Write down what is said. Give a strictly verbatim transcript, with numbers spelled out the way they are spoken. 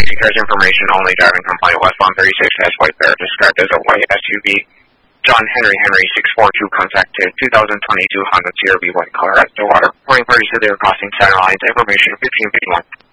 Safety cars information only. Driving compliant westbound thirty-six S White Bear, described as a white S U V. John Henry Henry six four two contacted two thousand twenty-two Honda C R V white color at Stillwater. Reporting parties to their crossing center lines. Information fifteen fifty-one.